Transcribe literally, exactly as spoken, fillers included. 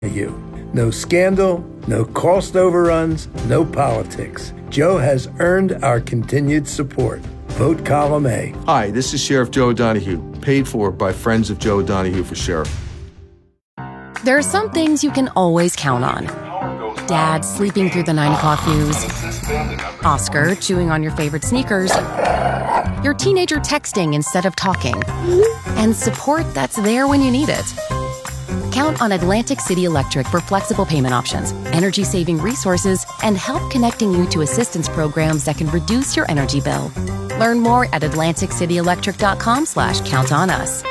You. No scandal, no cost overruns, no politics. Joe has earned our continued support. Vote column A. Hi, this is Sheriff Joe O'Donoghue, paid for by Friends of Joe O'Donoghue for Sheriff. There are some things you can always count on. Dad sleeping through the nine o'clock news. Oscar chewing on your favorite sneakers. Your teenager texting instead of talking. And support that's there when you need it. Count on Atlantic City Electric for flexible payment options, energy-saving resources, and help connecting you to assistance programs that can reduce your energy bill. Learn more at atlantic city electric dot com slash count on us.